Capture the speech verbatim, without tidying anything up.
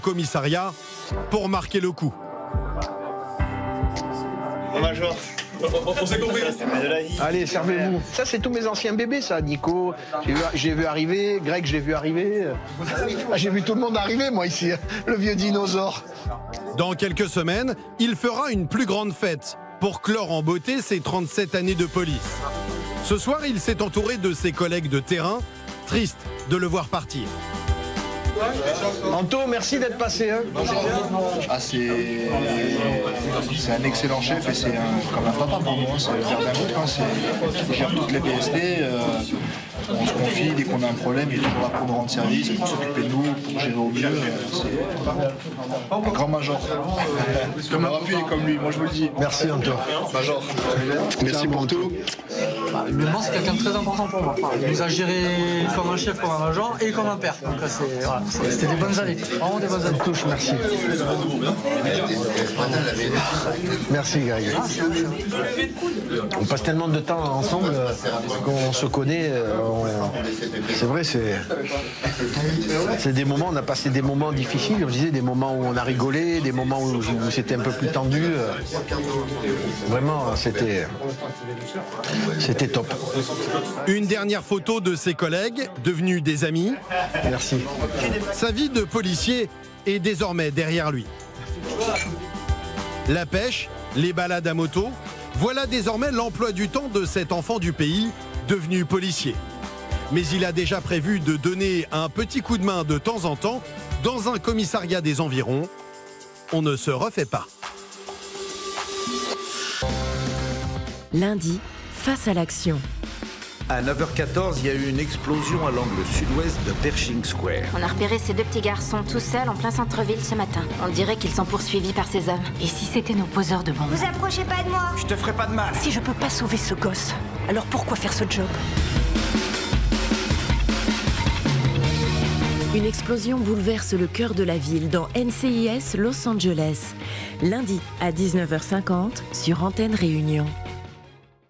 commissariat pour marquer le coup. Bonjour. On s'est compris. Allez, servez-vous. Ça, c'est tous mes anciens bébés, ça. Nico, j'ai vu, j'ai vu arriver. Greg, j'ai vu arriver. Ah, j'ai vu tout le monde arriver, moi, ici. Le vieux dinosaure. Dans quelques semaines, il fera une plus grande fête pour clore en beauté ses trente-sept années de police. Ce soir, il s'est entouré de ses collègues de terrain. Triste de le voir partir. Anto, merci d'être passé. Hein. Ah, c'est c'est un excellent chef et c'est un, comme un papa pour moi. C'est le père d'un autre. Hein. C'est, il gère toutes les P S T. Euh, on se confie dès qu'on a un problème, il est toujours là pour nous rendre service, pour s'occuper de nous, pour gérer au mieux. Euh, c'est un grand major. Comme un appui, comme lui, moi je vous le dis. Merci Anto. Major. Merci pour tout. Bah, humainement, c'est quelqu'un de très important pour moi. Il nous a géré comme un chef, comme un agent et comme un père. Donc c'est, voilà, c'était des bonnes années. Vraiment des bonnes années. Touche, merci. Merci Greg. On passe tellement de temps ensemble qu'on se connaît. On... C'est vrai, c'est... c'est des moments, on a passé des moments difficiles. On disait des moments où on a rigolé, des moments où c'était un peu plus tendu. Vraiment, c'était... C'était top. Une dernière photo de ses collègues, devenus des amis. Merci. Sa vie de policier est désormais derrière lui. La pêche, les balades à moto, voilà désormais l'emploi du temps de cet enfant du pays devenu policier. Mais il a déjà prévu de donner un petit coup de main de temps en temps dans un commissariat des environs. On ne se refait pas. Lundi, face à l'action. À neuf heures quatorze, il y a eu une explosion à l'angle sud-ouest de Pershing Square. On a repéré ces deux petits garçons tout seuls en plein centre-ville ce matin. On dirait qu'ils sont poursuivis par ces hommes. Et si c'était nos poseurs de bombes? Vous approchez pas de moi. Je te ferai pas de mal. Si je peux pas sauver ce gosse, alors pourquoi faire ce job? Une explosion bouleverse le cœur de la ville dans N C I S Los Angeles. Lundi à dix-neuf heures cinquante sur Antenne Réunion.